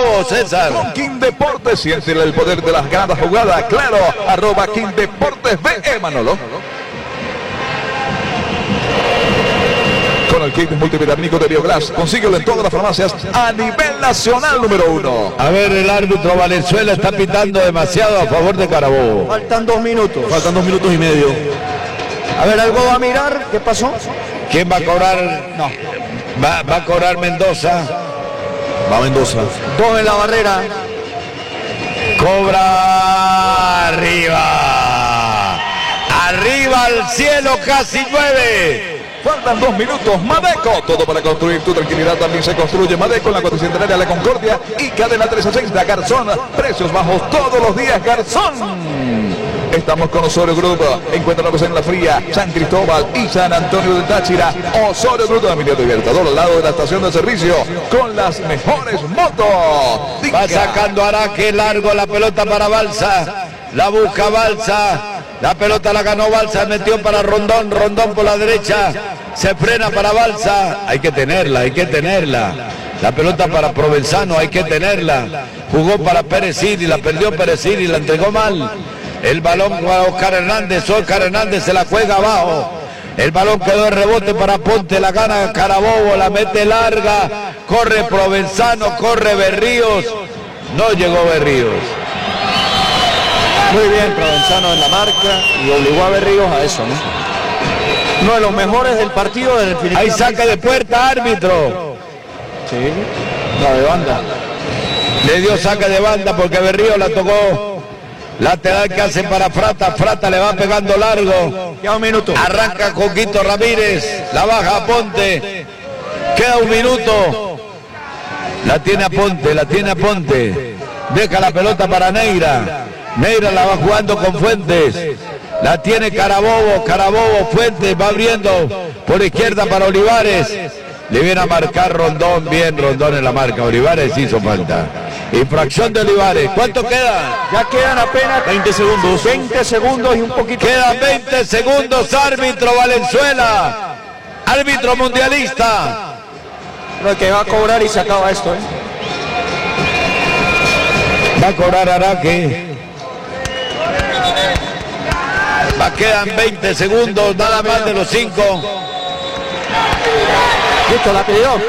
Carabobo, César. Con King Deportes, siente el poder de las grandes jugadas. Claro, @King Deportes BE, Manolo. Con el kit multivitamínico de Bioglass, consíguelo en todas las farmacias a nivel nacional, número 1. A ver, el árbitro Valenzuela está pitando demasiado a favor de Carabobo. Faltan 2 minutos. Faltan 2 minutos y medio. A ver, algo va a mirar. ¿Qué pasó? ¿Quién va a cobrar? No. Va a cobrar Mendoza. Va Mendoza. 2 en la barrera. Cobra arriba. Arriba al cielo, casi 9. Faltan 2 minutos. Madeco, todo para construir tu tranquilidad también se construye. Madeco en la 400 de La Concordia y cadena 360 Garzón. Precios bajos todos los días, Garzón. Estamos con Osorio Group. Encuéntranos en La Fría, San Cristóbal y San Antonio de Táchira. Osorio Group de Emilio Libertador, al lado de la estación de servicio, con las mejores motos. Va sacando Araque, largo la pelota para Balsa. La busca Balsa. La pelota la ganó Balsa, metió para Rondón, Rondón por la derecha, se frena para Balsa, hay que tenerla. La pelota para Provenzano, hay que tenerla. Jugó para Perezini, la perdió Perezini, la entregó mal. El balón para Oscar Hernández se la juega abajo. El balón quedó de rebote para Ponte, la gana Carabobo, la mete larga, corre Provenzano, corre Berríos, no llegó Berríos. Muy bien, Provenzano en la marca y obligó a Berríos a eso, ¿no? Uno de los mejores del partido. Hay saque de puerta, árbitro. Sí, la de banda. Le dio saque de banda porque Berríos la tocó. Lateral que hace para Frata, Frata le va pegando largo. Ya 1 minuto. Arranca Coquito Ramírez, la baja a Ponte. Queda 1 minuto. La tiene a Ponte. Deja la pelota para Neira. Neira la va jugando con Fuentes. La tiene Carabobo, Fuentes va abriendo por izquierda para Olivares. Le viene a marcar Rondón, bien Rondón en la marca. Olivares hizo falta. Infracción de Olivares. ¿Cuánto queda? Ya quedan apenas 20 segundos. 20 segundos y un poquito. Quedan 20 segundos, árbitro Valenzuela. Árbitro mundialista. Creo que va a cobrar y se acaba esto, ¿eh? Va a cobrar Araque. Quedan 20 segundos, nada más de los 5. Listo, la pidió.